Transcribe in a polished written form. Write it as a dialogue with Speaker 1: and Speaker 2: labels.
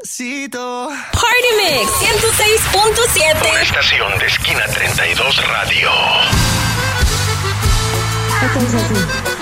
Speaker 1: Despacito.
Speaker 2: Party Mix 106.7.
Speaker 3: Una estación de Esquina 32 Radio.
Speaker 4: Esto es así.